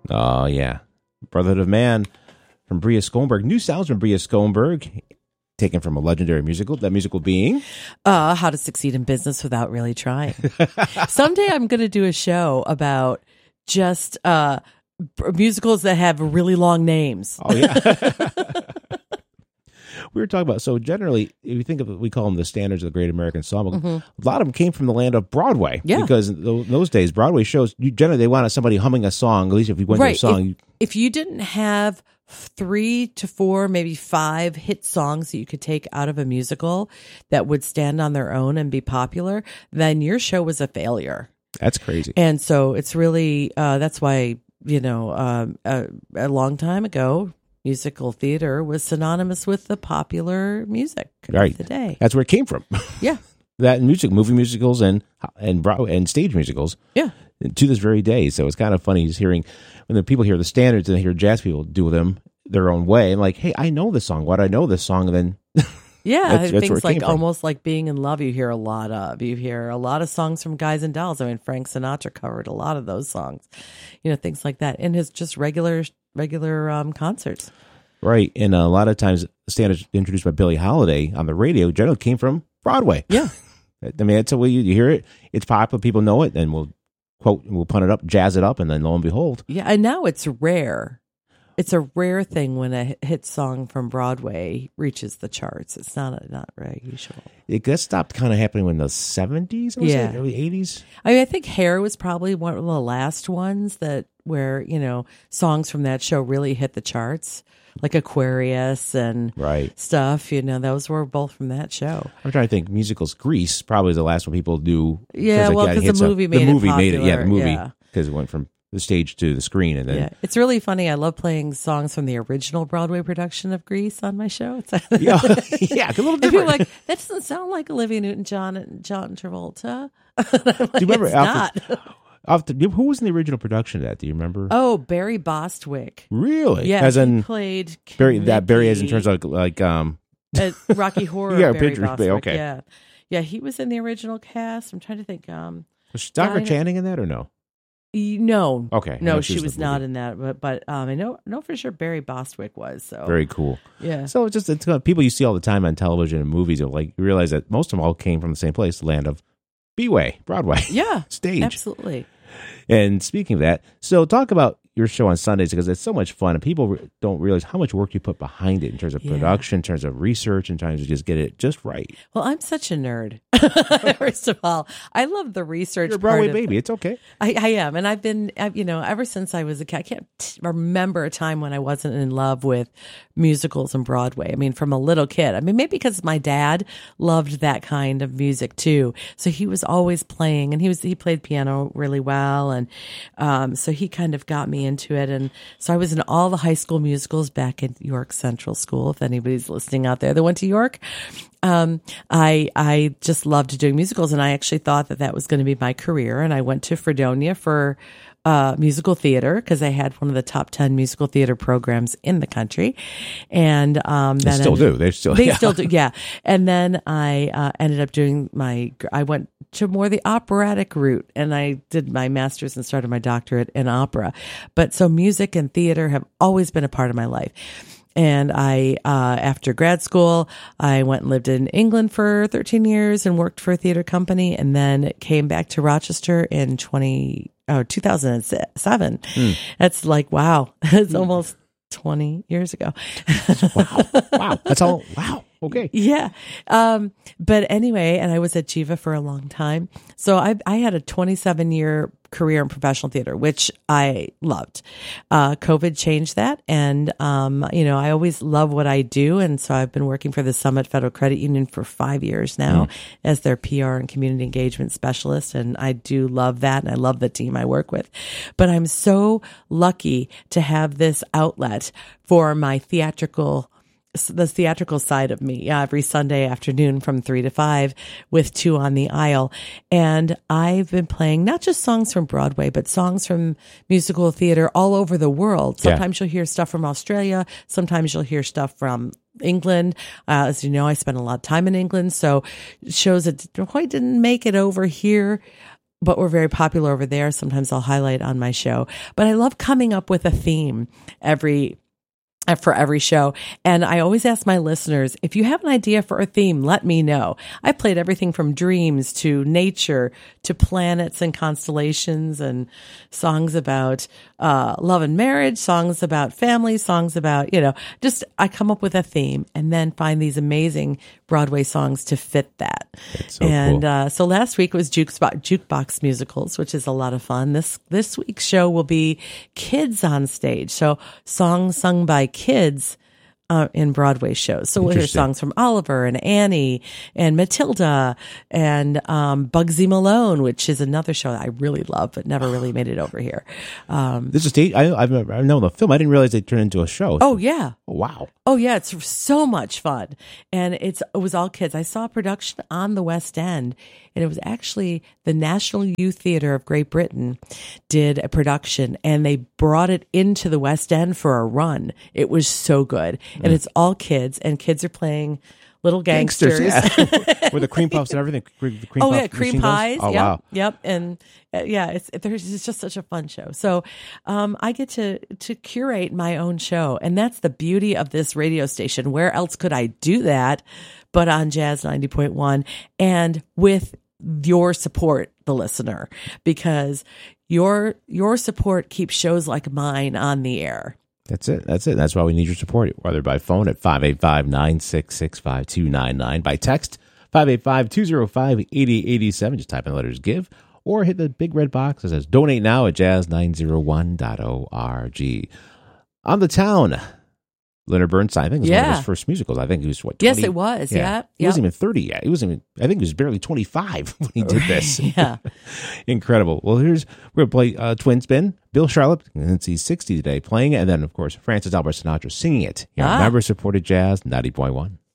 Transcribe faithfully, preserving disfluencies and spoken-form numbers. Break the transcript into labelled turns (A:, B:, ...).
A: Oh, yeah. Brotherhood of Man from Bria Skollenberg. New sounds from Bria Skollenberg, taken from a legendary musical. That musical being?
B: Uh, How to Succeed in Business Without Really Trying. Someday I'm going to do a show about just uh, musicals that have really long names.
A: Oh, yeah. We were talking about, so generally, if you think of it, we call them the standards of the Great American Songbook. Mm-hmm. A lot of them came from the land of Broadway.
B: Yeah.
A: Because in those days, Broadway shows, you generally, they wanted somebody humming a song, at least if you went
B: right.
A: to a song.
B: If,
A: you,
B: if you didn't have three to four, maybe five hit songs that you could take out of a musical that would stand on their own and be popular, then your show was a failure.
A: That's crazy.
B: And so it's really, uh, that's why, you know, um, a, a long time ago, musical theater was synonymous with the popular music
A: right.
B: of the day.
A: That's where it came from.
B: Yeah.
A: That music, movie musicals and and Broadway, and stage musicals.
B: Yeah.
A: To this very day. So it's kind of funny just hearing when the people hear the standards and they hear jazz people do them their own way. And like, hey, I know this song. Why do I know this song? And then
B: yeah,
A: that's, that's
B: things like
A: from.
B: almost like Being in Love, you hear a lot of. You hear a lot of songs from Guys and Dolls. I mean, Frank Sinatra covered a lot of those songs. You know, things like that in his just regular regular um, concerts.
A: Right. And a lot of times standards introduced by Billie Holiday on the radio generally came from Broadway.
B: Yeah.
A: I mean, that's the way you, you hear it. It's popular. People know it. And we'll quote, we'll pun it up, jazz it up. And then lo and behold.
B: Yeah. And now it's rare. It's a rare thing when a hit song from Broadway reaches the charts. It's not a, not very usual.
A: It that stopped kind of happening in the seventies, or
B: yeah,
A: early eighties.
B: I mean, I think Hair was probably one of the last ones that where you know songs from that show really hit the charts, like Aquarius and
A: right.
B: stuff. You know, those were both from that show.
A: I'm trying to think. Musicals. Grease probably the last one people do.
B: Yeah, well, because the movie made
A: the movie
B: it
A: made it. Yeah, the movie
B: yeah.
A: because it went from the stage to the screen, and then
B: yeah, it's really funny. I love playing songs from the original Broadway production of Grease on my show. It's
A: yeah, yeah, a little
B: and
A: different.
B: people are like, that doesn't sound like Olivia Newton-John and John Travolta. Like,
A: do you remember?
B: It's
A: after,
B: not.
A: after, who was in the original production of that? Do you remember?
B: Oh, Barry Bostwick.
A: Really?
B: Yeah,
A: as
B: he
A: in
B: played
A: Barry. That Barry, as in
B: Mickey
A: terms of like um,
B: at Rocky Horror.
A: yeah,
B: Barry
A: picture,
B: Bostwick.
A: okay,
B: yeah, yeah, he was in the original cast. I'm trying to think. Um,
A: was Stockard
B: Dinah-
A: Channing in that or no?
B: No.
A: Okay. I
B: No,
A: know
B: she
A: was
B: was
A: the
B: not
A: movie.
B: in that, but but um, I know know for sure Barry Bostwick was. So
A: Very cool.
B: yeah.
A: So it's just it's kind of people you see all the time on television and movies. Are like you realize that most of them all came from the same place, the land of B-Way, Broadway.
B: Yeah,
A: stage.
B: absolutely.
A: And speaking of that, so talk about your show on Sundays because it's so much fun and people re- don't realize how much work you put behind it in terms of
B: Yeah.
A: production, in terms of research, in terms of just get it just right.
B: Well, I'm such a nerd. First of all, I love the research.
A: You're a Broadway
B: part of
A: baby.
B: it.
A: It's okay.
B: I, I am, and I've been, I've, you know, ever since I was a kid. I can't t- remember a time when I wasn't in love with musicals and Broadway. I mean, from a little kid. I mean, maybe because my dad loved that kind of music too, so he was always playing, and he was he played piano really well, and um, so he kind of got me into it, and so I was in all the high school musicals back at York Central School. If anybody's listening out there that went to York. Um, I, I just loved doing musicals, and I actually thought that that was going to be my career. And I went to Fredonia for, uh, musical theater because I had one of the top ten musical theater programs in the country. And, um,
A: They
B: then
A: still
B: ended-
A: do. They still,
B: they
A: yeah.
B: still do. Yeah. And then I, uh, ended up doing my, I went to more the operatic route, and I did my master's and started my doctorate in opera. But so music and theater have always been a part of my life. And I, uh, after grad school, I went and lived in England for thirteen years and worked for a theater company, and then came back to Rochester in twenty, oh, two thousand seven.
A: Hmm.
B: That's like, wow, it's almost twenty years ago.
A: wow. Wow. That's all. Wow. Okay.
B: Yeah. Um, but anyway, and I was at Jiva for a long time. So I, I had a twenty-seven year career in professional theater, which I loved. Uh, COVID changed that. And, um, you know, I always love what I do. And so I've been working for the Summit Federal Credit Union for five years now mm. as their P R and community engagement specialist. And I do love that. And I love the team I work with. But I'm so lucky to have this outlet for my theatrical the theatrical side of me uh, every Sunday afternoon from three to five with Two on the Aisle. And I've been playing not just songs from Broadway, but songs from musical theater all over the world. Sometimes yeah. you'll hear stuff from Australia. Sometimes you'll hear stuff from England. Uh, as you know, I spent a lot of time in England. So shows that quite didn't make it over here but we're very popular over there. Sometimes I'll highlight on my show. But I love coming up with a theme every for every show. And I always ask my listeners, if you have an idea for a theme, let me know. I played everything from dreams to nature to planets and constellations and songs about uh, love and marriage, songs about family, songs about, you know, just I come up with a theme and then find these amazing Broadway songs to fit that.
A: That's so
B: and
A: cool.
B: uh, so last week was jukebox, jukebox musicals, which is a lot of fun. This this week's show will be kids on stage. So songs sung by kids uh, in Broadway shows. So we'll hear songs from Oliver and Annie and Matilda and um, Bugsy Malone, which is another show that I really love, but never really made it over here. Um,
A: This is stage. I, I've I know the film. I didn't realize they turned into a show.
B: oh, yeah.
A: Oh, wow.
B: Oh yeah, it's so much fun, and it's it was all kids. I saw a production on the West End, and it was actually the National Youth Theatre of Great Britain did a production, and they brought it into the West End for a run. It was so good, and it's all kids, and kids are playing little gangsters,
A: Gangsters, yeah. With the cream puffs and everything. Cream, the cream
B: oh
A: puff
B: yeah, cream
A: machine guns.
B: pies.
A: Oh
B: yep,
A: wow.
B: Yep. And uh, yeah, it's there's it's just such a fun show. So um, I get to to curate my own show, and that's the beauty of this radio station. Where else could I do that but on Jazz ninety point one and with your support, the listener, because your your support keeps shows like mine on the air.
A: That's it. That's it. That's why we need your support, whether by phone at five eight five, nine six six, five two nine nine, by text five eight five, two oh five, eight oh eight seven, just type in the letters GIVE, or hit the big red box that says donate now at jazz nine oh one dot org. On the Town, Leonard Bernstein, I think it was one
B: Yeah.
A: of his first musicals. I think he was, what, twenty?
B: Yes, it was. Yeah.
A: He
B: Yep.
A: wasn't even thirty yet. He wasn't even, I think he was barely twenty-five when he did this.
B: Yeah.
A: Incredible. Well, here's, we're going to play uh, Twin Spin, Bill Charlotte, since he's sixty today, playing it, and then, of course, Francis Albert Sinatra singing it. Here,
B: Ah.
A: Member Supported Jazz, ninety point one.